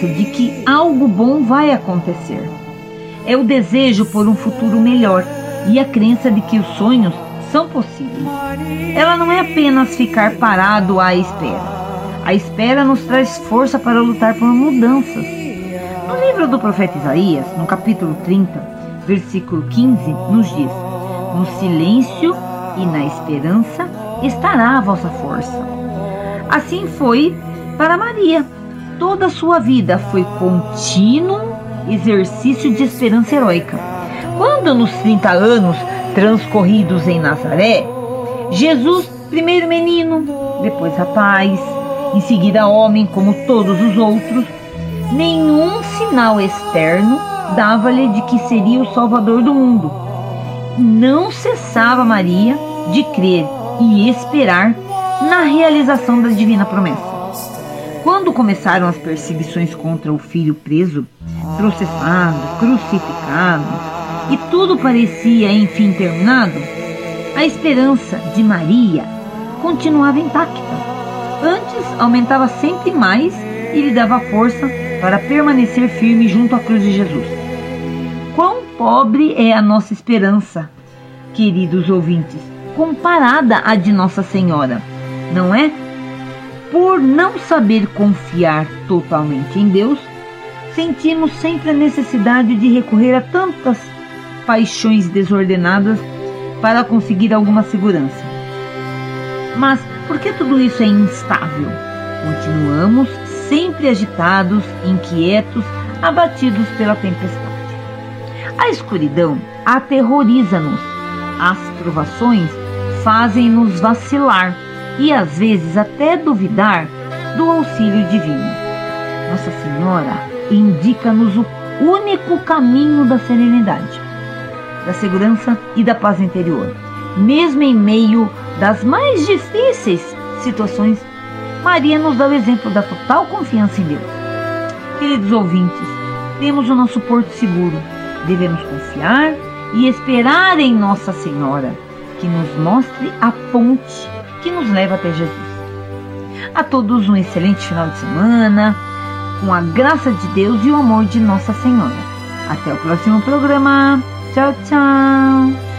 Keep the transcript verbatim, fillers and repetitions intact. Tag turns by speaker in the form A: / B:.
A: esperança de que algo bom vai acontecer. É o desejo por um futuro melhor e a crença de que os sonhos são possíveis. Ela não é apenas ficar parado à espera. A espera nos traz força para lutar por mudanças. No livro do profeta Isaías, no capítulo trinta, versículo quinze, nos diz: no silêncio e na esperança estará a vossa força. Assim foi para Maria. Toda a sua vida foi contínuo exercício de esperança heróica. Quando nos trinta anos transcorridos em Nazaré, Jesus, primeiro menino, depois rapaz, em seguida homem como todos os outros, nenhum sinal externo dava-lhe de que seria o Salvador do mundo. Não cessava Maria de crer e esperar na realização da divina promessa. Quando começaram as perseguições contra o filho preso, processado, crucificado, e tudo parecia enfim terminado, a esperança de Maria continuava intacta. Antes, aumentava sempre mais e lhe dava força para permanecer firme junto à cruz de Jesus. Quão pobre é a nossa esperança, queridos ouvintes, comparada à de Nossa Senhora, não é? Por não saber confiar totalmente em Deus, sentimos sempre a necessidade de recorrer a tantas paixões desordenadas para conseguir alguma segurança. Mas por que tudo isso é instável? Continuamos sempre agitados, inquietos, abatidos pela tempestade. A escuridão aterroriza-nos. As provações fazem-nos vacilar e às vezes até duvidar do auxílio divino. Nossa Senhora indica-nos o único caminho da serenidade, da segurança e da paz interior. Mesmo em meio das mais difíceis situações, Maria nos dá o exemplo da total confiança em Deus. Queridos ouvintes, temos o nosso porto seguro. Devemos confiar e esperar em Nossa Senhora, que nos mostre a ponte que nos leva até Jesus. A todos um excelente final de semana, com a graça de Deus e o amor de Nossa Senhora. Até o próximo programa. Tchau, tchau.